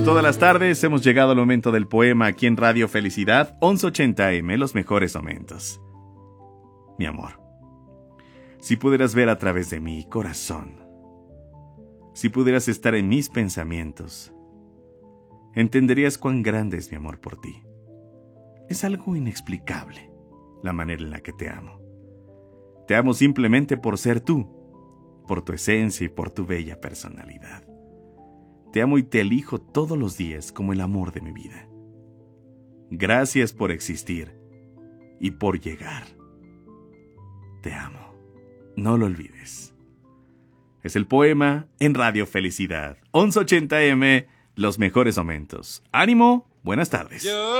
Como todas las tardes, hemos llegado al momento del poema aquí en Radio Felicidad, 1180M, los mejores momentos. Mi amor, si pudieras ver a través de mi corazón, si pudieras estar en mis pensamientos, entenderías cuán grande es mi amor por ti. Es algo inexplicable la manera en la que te amo. Te amo simplemente por ser tú, por tu esencia y por tu bella personalidad. Te amo y te elijo todos los días como el amor de mi vida. Gracias por existir y por llegar. Te amo. No lo olvides. Es el poema en Radio Felicidad. 1180M, los mejores momentos. ¡Ánimo! Buenas tardes.